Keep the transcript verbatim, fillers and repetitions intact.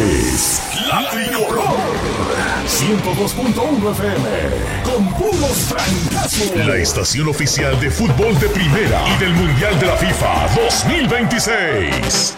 es La Tricolor ciento dos punto uno F M con puros trancazos. La estación oficial de fútbol de primera y del Mundial de la FIFA dos mil veintiséis.